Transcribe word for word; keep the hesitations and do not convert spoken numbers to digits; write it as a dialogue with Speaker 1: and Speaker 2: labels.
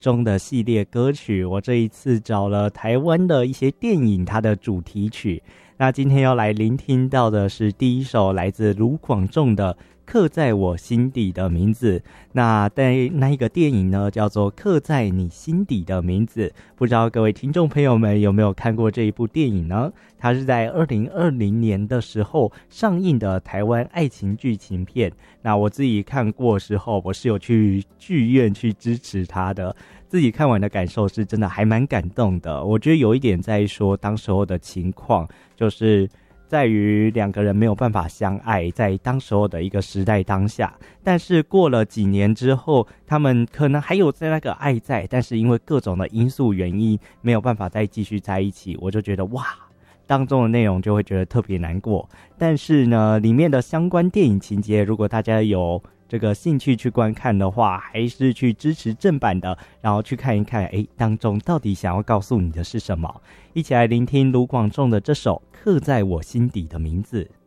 Speaker 1: 中的系列歌曲，我这一次找了台湾的一些电影它的主题曲。那今天要来聆听到的是第一首来自卢广仲的刻在我心底的名字。那在那一个电影呢叫做刻在你心底的名字，不知道各位听众朋友们有没有看过这一部电影呢？它是在二零二零年的时候上映的台湾爱情剧情片。那我自己看过的时候，我是有去剧院去支持它的，自己看完的感受是真的还蛮感动的。我觉得有一点在说当时候的情况，就是在于两个人没有办法相爱，在当时候的一个时代当下，但是过了几年之后，他们可能还有在那个爱在，但是因为各种的因素原因没有办法再继续在一起。我就觉得哇，当中的内容就会觉得特别难过。但是呢，里面的相关电影情节，如果大家有这个兴趣去观看的话，还是去支持正版的，然后去看一看，诶，当中到底想要告诉你的是什么。一起来聆听卢广仲的这首刻在我心底的名字。